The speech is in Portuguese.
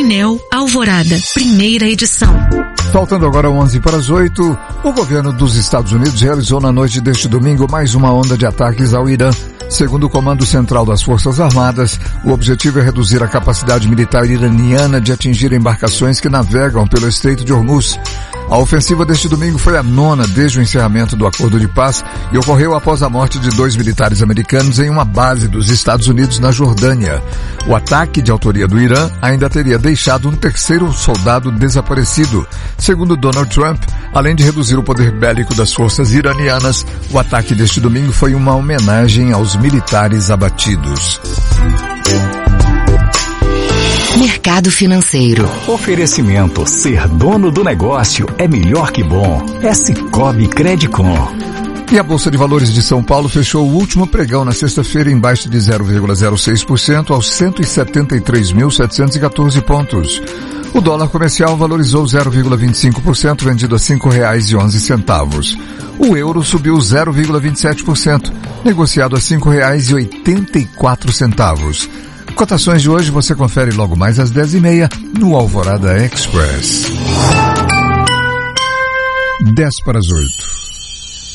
Painel Alvorada, primeira edição. Faltando agora 7:11, o governo dos Estados Unidos realizou na noite deste domingo mais uma onda de ataques ao Irã. Segundo o Comando Central das Forças Armadas, o objetivo é reduzir a capacidade militar iraniana de atingir embarcações que navegam pelo Estreito de Hormuz. A ofensiva deste domingo foi a 9ª desde o encerramento do acordo de paz e ocorreu após a morte de 2 militares americanos em uma base dos Estados Unidos na Jordânia. O ataque, de autoria do Irã, ainda teria deixado um 3º soldado desaparecido. Segundo Donald Trump, além de reduzir o poder bélico das forças iranianas, o ataque deste domingo foi uma homenagem aos militares abatidos. Mercado financeiro. Oferecimento: ser dono do negócio é melhor que bom. É Sicoob Credicom. E a Bolsa de Valores de São Paulo fechou o último pregão na sexta-feira em baixa de 0,06% aos 173.714 pontos. O dólar comercial valorizou 0,25%, vendido a R$ 5,11. O euro subiu 0,27%, negociado a R$ 5,84. Cotações de hoje você confere logo mais às 10h30 no Alvorada Express. 7:50.